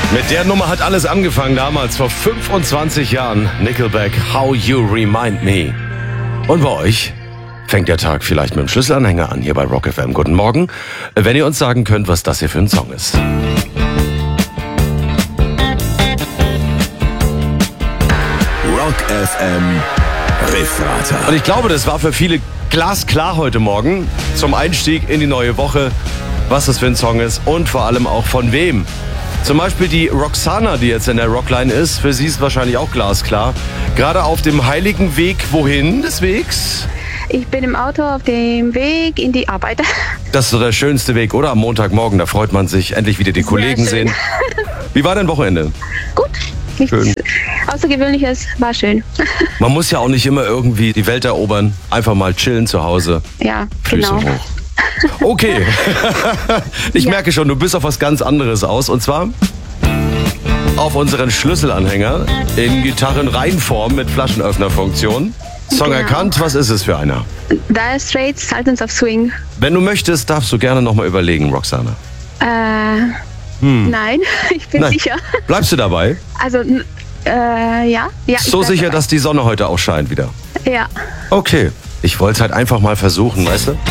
Mit der Nummer hat alles angefangen damals, vor 25 Jahren. Nickelback, How You Remind Me. Und bei euch fängt der Tag vielleicht mit dem Schlüsselanhänger an, hier bei Rock FM. Guten Morgen, wenn ihr uns sagen könnt, was das hier für ein Song ist. Rock FM Riffrater. Und ich glaube, das war für viele glasklar heute Morgen zum Einstieg in die neue Woche, was das für ein Song ist und vor allem auch von wem. Zum Beispiel die Roxana, die jetzt in der Rockline ist, für sie ist wahrscheinlich auch glasklar. Gerade auf dem heiligen Weg, wohin des Wegs? Ich bin im Auto auf dem Weg in die Arbeit. Das ist so der schönste Weg, oder? Am Montagmorgen, da freut man sich, endlich wieder die Kollegen schön. sehen. Wie war dein Wochenende? Gut, nichts Schön. Außergewöhnliches, war schön. Man muss ja auch nicht immer irgendwie die Welt erobern, einfach mal chillen zu Hause. Ja, Füße genau. hoch. Okay, ich merke schon, du bist auf was ganz anderes aus. Und zwar auf unseren Schlüsselanhänger in Gitarrenreihenform mit Flaschenöffnerfunktion. Song Genau. erkannt, was ist es für einer? Dire Straits, Sultans of Swing. Wenn du möchtest, darfst du gerne nochmal überlegen, Roxana. Nein, ich bin sicher. Bleibst du dabei? Also, ja. So sicher, dass die Sonne heute auch scheint wieder. Ja. Okay, ich wollte es halt einfach mal versuchen, weißt du?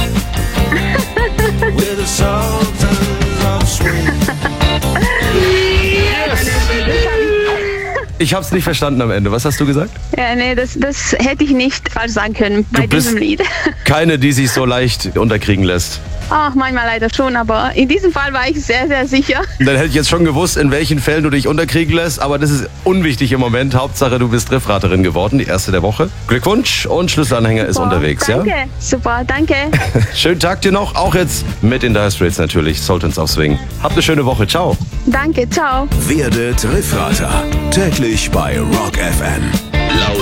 Ich hab's nicht verstanden am Ende. Was hast du gesagt? Ja, nee, das hätte ich nicht falsch sagen können bei Du bist diesem Lied. keine, die sich so leicht unterkriegen lässt. Ach, manchmal leider schon, aber in diesem Fall war ich sehr, sehr sicher. Dann hätte ich jetzt schon gewusst, in welchen Fällen du dich unterkriegen lässt, aber das ist unwichtig im Moment. Hauptsache, du bist Riffraterin geworden, die erste der Woche. Glückwunsch und Schlüsselanhänger ist unterwegs, danke. ja? Super, danke. Schönen Tag dir noch, auch jetzt mit den Dire Straits natürlich, Sultans of Swing. Habt eine schöne Woche, ciao. Danke, ciao. Werdet Riffrater. Täglich bei Rock FM.